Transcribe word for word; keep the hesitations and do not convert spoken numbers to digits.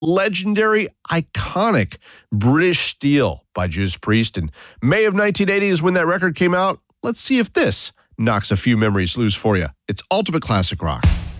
legendary, iconic British Steel by Judas Priest. And May of nineteen eighty is when that record came out. Let's see if this knocks a few memories loose for you. It's Ultimate Classic Rock.